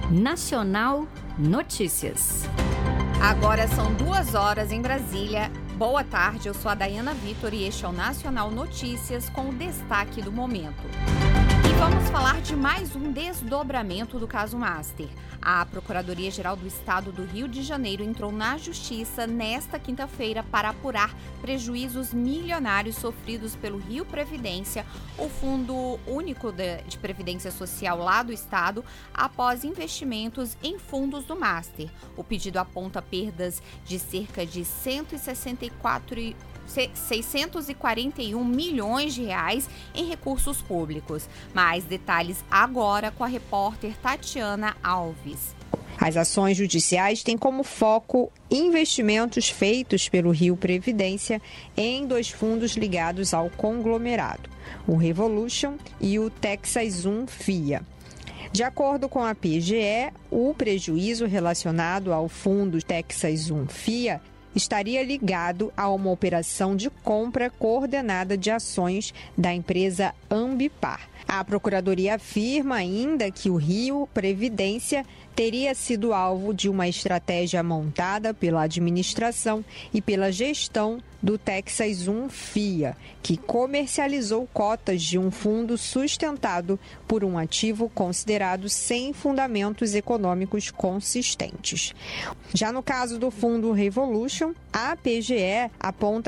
Nacional Notícias. Agora são 2h em Brasília. Boa tarde, eu sou a Dayana Vitor e este é o Nacional Notícias com o destaque do momento. E vamos falar de mais um desdobramento do caso Master. A Procuradoria-Geral do Estado do Rio de Janeiro entrou na Justiça nesta quinta-feira para apurar prejuízos milionários sofridos pelo Rio Previdência, o Fundo Único de Previdência Social lá do Estado, após investimentos em fundos do Master. O pedido aponta perdas de cerca de 641 milhões de reais em recursos públicos. Mais detalhes agora com a repórter Tatiana Alves. As ações judiciais têm como foco investimentos feitos pelo Rio Previdência em 2 fundos ligados ao conglomerado, o Revolution e o Texas 1 FIA. De acordo com a PGE, o prejuízo relacionado ao fundo Texas 1 FIA estaria ligado a uma operação de compra coordenada de ações da empresa Ambipar. A Procuradoria afirma ainda que o Rio Previdência teria sido alvo de uma estratégia montada pela administração e pela gestão do Texas 1 FIA, que comercializou cotas de um fundo sustentado por um ativo considerado sem fundamentos econômicos consistentes. Já no caso do fundo Revolution, a PGE aponta